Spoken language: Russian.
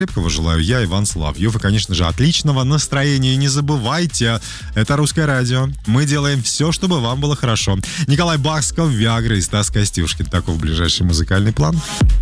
Крепкого желаю я, Иван Соловьев. И, конечно же, отличного настроения. И не забывайте, это Русское радио. Мы делаем все, чтобы вам было хорошо. Николай Басков, Виагра и Стас Костюшкин. Таков ближайший музыкальный план.